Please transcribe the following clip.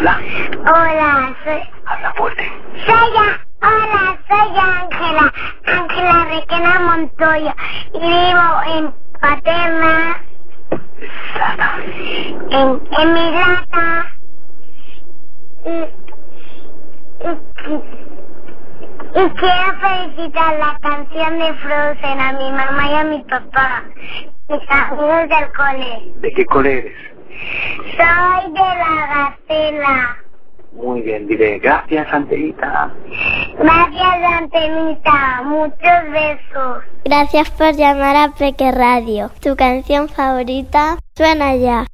Hola. Hola, soy... Habla fuerte. Hola, soy Ángela. Ángela Requena Montoya. Y vivo en Paterna. Plata. En Mislata. Y quiero felicitar la canción de Frozen a mi mamá y a mi papá. Mis amigos del cole. ¿De qué cole eres? Soy de la Gacela. Muy bien, dile gracias, Antenita. Gracias, Antenita. Muchos besos. Gracias por llamar a Peque Radio. Tu canción favorita suena ya.